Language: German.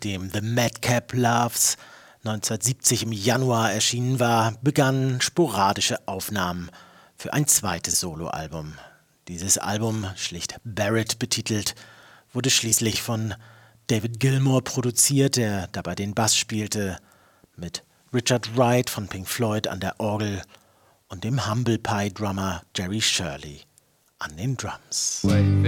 Nachdem The Madcap Loves 1970 im Januar erschienen war, begannen sporadische Aufnahmen für ein zweites Soloalbum. Dieses Album, schlicht Barrett betitelt, wurde schließlich von David Gilmour produziert, der dabei den Bass spielte, mit Richard Wright von Pink Floyd an der Orgel und dem Humble Pie-Drummer Jerry Shirley an den Drums.